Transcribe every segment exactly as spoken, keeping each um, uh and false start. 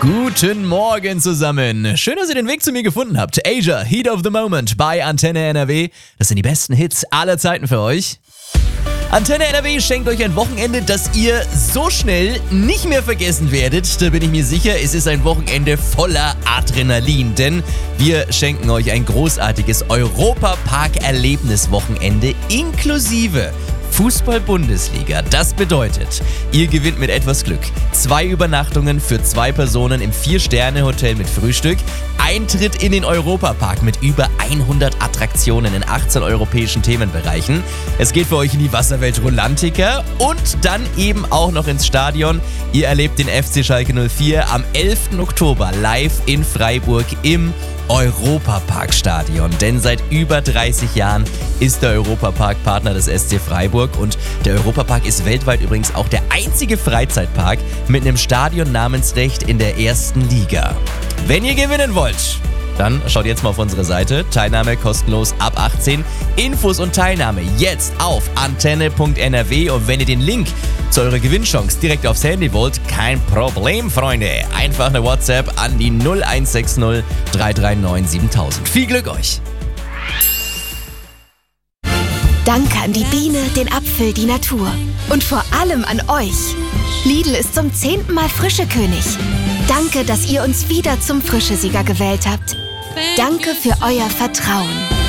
Guten Morgen zusammen. Schön, dass ihr den Weg zu mir gefunden habt. Asia, Heat of the Moment bei Antenne N R W. Das sind die besten Hits aller Zeiten für euch. Antenne N R W schenkt euch ein Wochenende, das ihr so schnell nicht mehr vergessen werdet. Da bin ich mir sicher, es ist ein Wochenende voller Adrenalin, denn wir schenken euch ein großartiges Europapark-Erlebniswochenende inklusive Fußball-Bundesliga. Das bedeutet, ihr gewinnt mit etwas Glück zwei Übernachtungen für zwei Personen im Vier-Sterne-Hotel mit Frühstück, Eintritt in den Europapark mit über hundert Attraktionen in achtzehn europäischen Themenbereichen. Es geht für euch in die Wasserwelt Rolantica und dann eben auch noch ins Stadion. Ihr erlebt den F C Schalke null vier am elften Oktober live in Freiburg im Europapark-Stadion. Denn seit über dreißig Jahren ist der Europapark Partner des S C Freiburg und der Europapark ist weltweit übrigens auch der einzige Freizeitpark mit einem Stadionnamensrecht in der ersten Liga. Wenn ihr gewinnen wollt, dann schaut jetzt mal auf unsere Seite. Teilnahme kostenlos ab achtzehn. Infos und Teilnahme jetzt auf antenne punkt n r w. Und wenn ihr den Link zu eurer Gewinnchance direkt aufs Handy wollt, kein Problem, Freunde. Einfach eine WhatsApp an die null eins sechs null drei drei neun siebentausend. Viel Glück euch! Danke an die Biene, den Apfel, die Natur. Und vor allem an euch. Lidl ist zum zehnten Mal Frischekönig. Danke, dass ihr uns wieder zum Frischesieger gewählt habt. Danke für euer Vertrauen.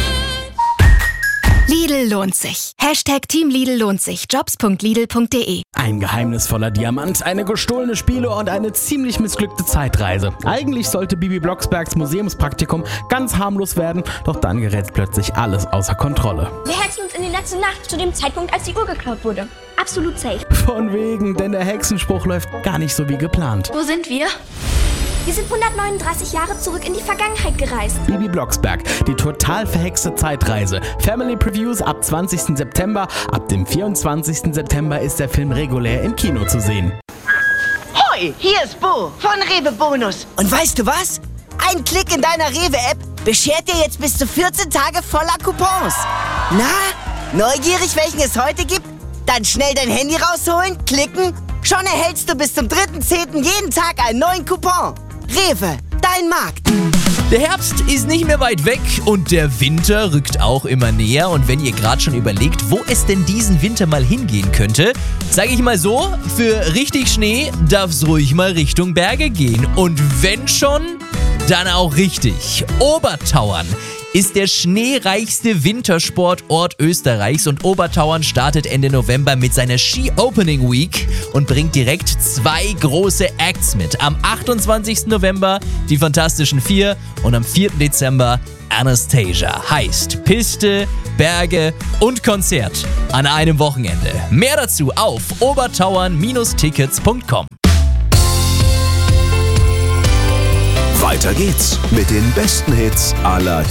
Lidl lohnt sich. Hashtag Team Lidl lohnt sich. jobs punkt lidl punkt de. Ein geheimnisvoller Diamant, eine gestohlene Spieluhr und eine ziemlich missglückte Zeitreise. Eigentlich sollte Bibi Blocksbergs Museumspraktikum ganz harmlos werden, doch dann gerät plötzlich alles außer Kontrolle. Wir hetzen uns in die letzte Nacht, zu dem Zeitpunkt, als die Uhr geklaut wurde. Absolut safe. Von wegen, denn der Hexenspruch läuft gar nicht so wie geplant. Wo sind wir? Wir sind hundertneununddreißig Jahre zurück in die Vergangenheit gereist. Bibi Blocksberg, die total verhexte Zeitreise. Family Previews ab zwanzigsten September. Ab dem vierundzwanzigsten September ist der Film regulär im Kino zu sehen. Hoi, hier ist Bo von Rewe Bonus. Und weißt du was? Ein Klick in deiner Rewe-App beschert dir jetzt bis zu vierzehn Tage voller Coupons. Na, neugierig, welchen es heute gibt? Dann schnell dein Handy rausholen, klicken. Schon erhältst du bis zum dritten zehnten jeden Tag einen neuen Coupon. Rewe, dein Markt. Der Herbst ist nicht mehr weit weg und der Winter rückt auch immer näher. Und wenn ihr gerade schon überlegt, wo es denn diesen Winter mal hingehen könnte, sage ich mal so, für richtig Schnee darf es ruhig mal Richtung Berge gehen. Und wenn schon, dann auch richtig. Obertauern ist der schneereichste Wintersportort Österreichs und Obertauern startet Ende November mit seiner Ski Opening Week und bringt direkt zwei große Acts mit. Am achtundzwanzigsten November die Fantastischen Vier und am vierten Dezember Anastasia. Heißt Piste, Berge und Konzert an einem Wochenende. Mehr dazu auf obertauern Bindestrich tickets punkt com. Weiter geht's mit den besten Hits aller